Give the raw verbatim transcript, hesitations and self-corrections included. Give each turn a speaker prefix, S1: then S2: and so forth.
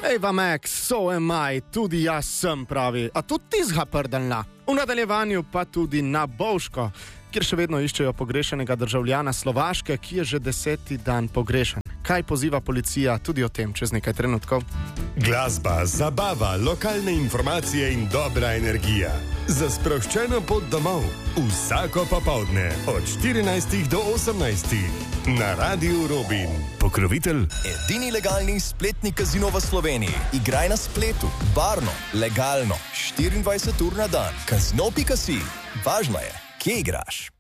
S1: Eva Max, so am I, tudi jaz sem pravi, a tudi ti zhaprdelna. V nadaljevanju pa tudi na Bovško, kjer še vedno iščejo pogrešenega državljana Slovaške, ki je že deseti dan pogrešan. Kaj poziva policija, tudi o tem čez nekaj trenutkov.
S2: Glasba, zabava, lokalne informacije in dobra energija. Za sproščeno pot domov. Vsako popoldne od štirinajstih do osemnajstih na Radiu Robin. Pokrovitelj.
S3: Edini legalni spletni kazino v Sloveniji. Igraj na spletu, varno, legalno, štiriindvajset ur na dan. Kazino pika si. Važno je, kje igraš.